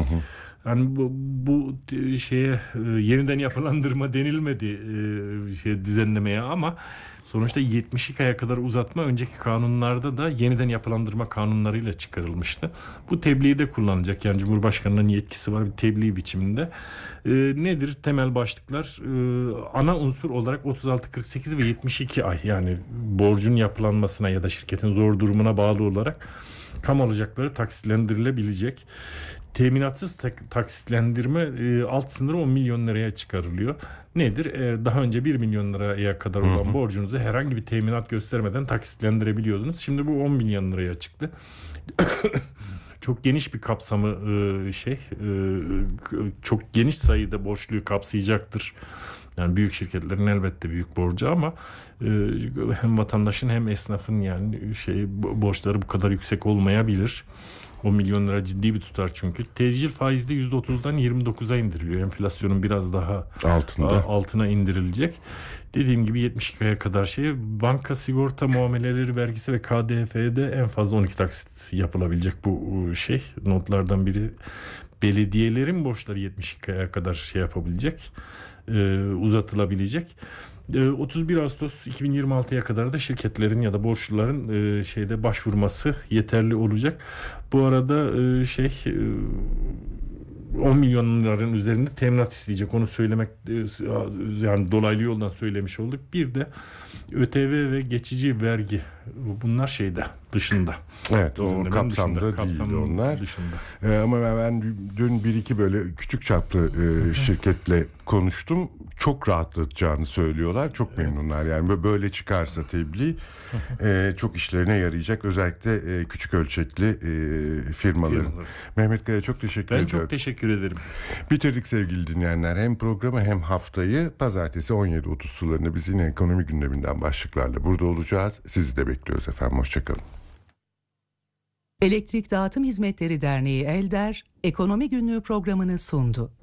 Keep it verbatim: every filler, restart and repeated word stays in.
hı. Yani bu, bu şeye yeniden yapılandırma denilmedi şey düzenlemeye ama sonuçta yetmiş iki aya kadar uzatma önceki kanunlarda da yeniden yapılandırma kanunlarıyla çıkarılmıştı. Bu tebliği de kullanacak. Yani Cumhurbaşkanı'nın yetkisi var bir tebliğ biçiminde. E, nedir? Temel başlıklar e, ana unsur olarak otuz altı kırk sekiz ve yetmiş iki ay yani borcun yapılanmasına ya da şirketin zor durumuna bağlı olarak kamu alacakları taksitlendirilebilecek. Teminatsız tak- taksitlendirme e, alt sınırı on milyon liraya çıkarılıyor. Nedir? E, daha önce bir milyon liraya kadar olan hı hı. borcunuzu herhangi bir teminat göstermeden taksitlendirebiliyordunuz. Şimdi bu on milyon liraya çıktı. Çok geniş bir kapsamı e, şey e, çok geniş sayıda borçluyu kapsayacaktır. Yani büyük şirketlerin elbette büyük borcu ama e, hem vatandaşın hem esnafın yani şey borçları bu kadar yüksek olmayabilir. on milyon lira ciddi bir tutar çünkü. Tecil faizde yüzde otuzdan yirmi dokuza indiriliyor. Enflasyonun biraz daha altında altına indirilecek. Dediğim gibi yetmiş iki aya kadar şey banka sigorta muameleleri vergisi ve K D F'de en fazla on iki taksit yapılabilecek bu şey notlardan biri. Belediyelerin borçları yetmiş iki aya kadar şey yapabilecek, e, uzatılabilecek. E, otuz bir Ağustos iki bin yirmi altıya kadar da şirketlerin ya da borçluların e, şeyde başvurması yeterli olacak. Bu arada e, şey e, on milyon liranın üzerinde teminat isteyecek. Onu söylemek yani dolaylı yoldan söylemiş olduk. Bir de ÖTV ve geçici vergi bunlar şeyde dışında. Evet, o kapsamda dışında, değil onlar. Dışında. Ee, ama ben dün bir iki böyle küçük çaplı e, şirketle konuştum. Çok rahatlatacağını söylüyorlar. Çok evet. memnunlar. Yani böyle çıkarsa tebliğ e, çok işlerine yarayacak. Özellikle e, küçük ölçekli e, firmaların. Firmalar. Mehmet Kaya çok teşekkür ederim. Ben çok teşekkür ederim. Bitirdik sevgili dinleyenler. Hem programı hem haftayı pazartesi on yedi otuz sularında biz yine ekonomi gündeminden başlıklarla burada olacağız. Sizi de bekliyoruz efendim. Hoşçakalın. Elektrik Dağıtım Hizmetleri Derneği Elder, Ekonomi Günlüğü programını sundu.